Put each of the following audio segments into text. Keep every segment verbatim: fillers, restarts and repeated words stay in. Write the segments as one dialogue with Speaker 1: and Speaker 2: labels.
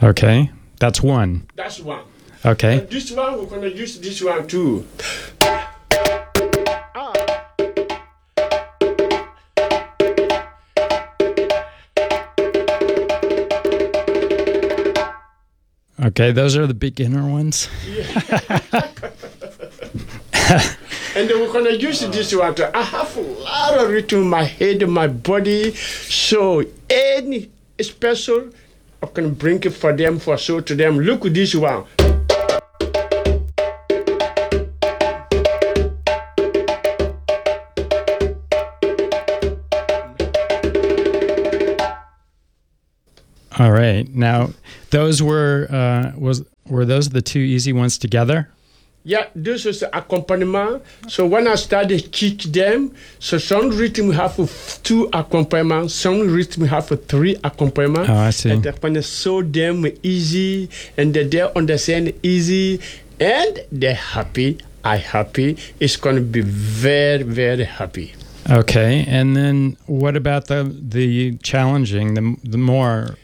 Speaker 1: Okay, that's one.
Speaker 2: That's one.
Speaker 1: Okay.
Speaker 2: And this one, we're going to use this one too.
Speaker 1: Okay, those are the beginner ones.
Speaker 2: Yeah. And then we're going to use this one too. I have a lot of rhythm in my head and my body. So any special, I can bring it for them, for show to them. Look at this one.
Speaker 1: All right. Now, those were uh, was were those the two easy ones together?
Speaker 2: Yeah, this is the accompaniment. So when I started teach them, so some rhythm have two accompaniment, some rhythm have three accompaniment.
Speaker 1: Oh, I see.
Speaker 2: And I'm gonna show them easy, and they they understand easy, and they're happy. I happy. It's gonna be very very happy.
Speaker 1: Okay, and then what about the the challenging, the the more,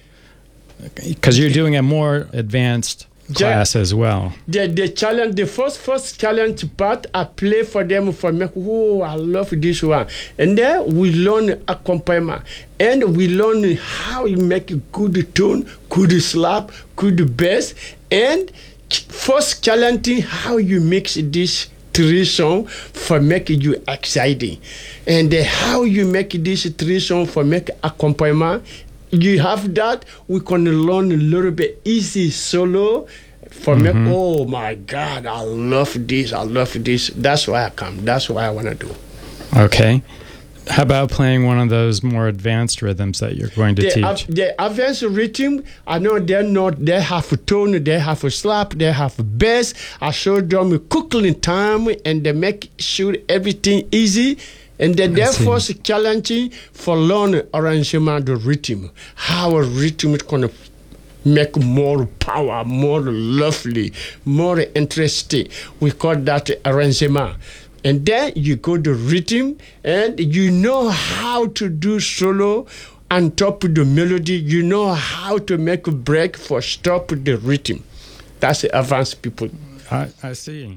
Speaker 1: because you're doing a more advanced class as well.
Speaker 2: The the challenge, the first first challenge part, I play for them for me. Oh, I love this one, and then we learn accompaniment, and we learn how you make a good tone, good slap, good bass, and first challenging how you mix this three song for making you exciting, and then how you make this three song for make accompaniment. You have that, we can learn a little bit easy solo for mm-hmm. me. Oh my God, I love this, I love this. That's why I come. That's why I want to do.
Speaker 1: Okay. How about playing one of those more advanced rhythms that you're going to
Speaker 2: the,
Speaker 1: teach?
Speaker 2: Uh, the advanced rhythm, I know they're not, they have a tone, they have a slap, they have a bass. I show them a quickly time, and they make sure everything easy. And then therefore it's challenging for learn arrangement the rhythm. How a rhythm is going to make more power, more lovely, more interesting. We call that arrangement. And then you go to rhythm, and you know how to do solo on top of the melody. You know how to make a break for stop the rhythm. That's the advanced people.
Speaker 1: I, I see.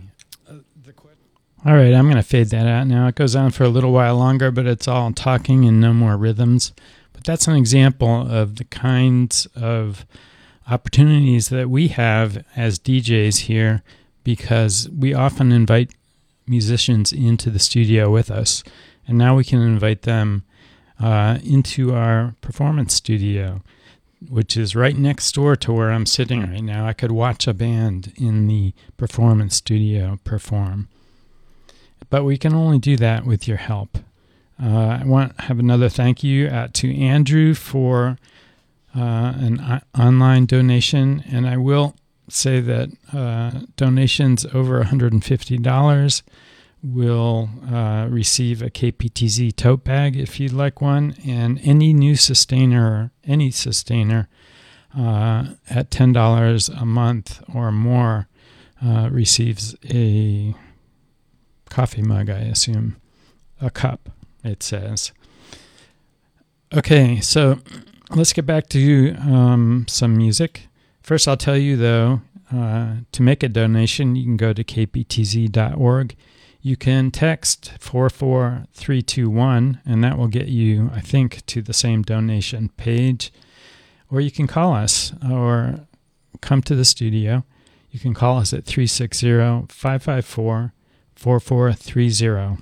Speaker 1: All right, I'm going to fade that out now. It goes on for a little while longer, but it's all talking and no more rhythms. But that's an example of the kinds of opportunities that we have as D Js here, because we often invite musicians into the studio with us, and now we can invite them uh, into our performance studio, which is right next door to where I'm sitting right now. I could watch a band in the performance studio perform. But we can only do that with your help. Uh, I want to have another thank you uh, to Andrew for uh, an uh, online donation. And I will say that uh, donations over one hundred fifty dollars will uh, receive a K P T Z tote bag if you'd like one. And any new sustainer, any sustainer uh, at ten dollars a month or more uh, receives a coffee mug, I assume. A cup, it says. Okay, so let's get back to um, some music. First, I'll tell you, though, uh, to make a donation, you can go to k p t z dot org. You can text four four three two one, and that will get you, I think, to the same donation page. Or you can call us or come to the studio. You can call us at three six zero, five five four, four four three zero.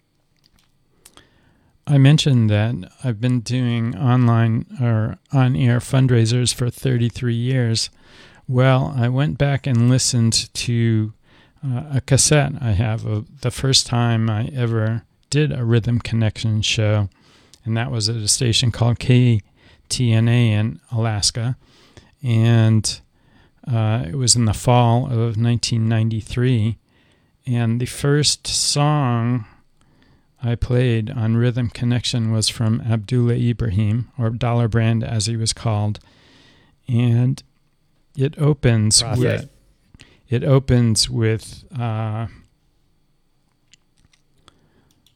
Speaker 1: I mentioned that I've been doing online or on-air fundraisers for thirty-three years. Well, I went back and listened to uh, a cassette I have of the first time I ever did a Rhythm Connection show, and that was at a station called K T N A in Alaska, and uh, it was in the fall of nineteen ninety-three. And the first song I played on Rhythm Connection was from Abdullah Ibrahim, or Dollar Brand as he was called. And it opens Prophet. with it opens with uh,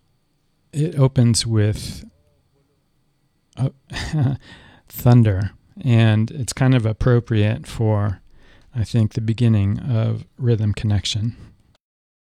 Speaker 1: it opens with uh, thunder. and it's kind of appropriate for, I think, the beginning of rhythm connection.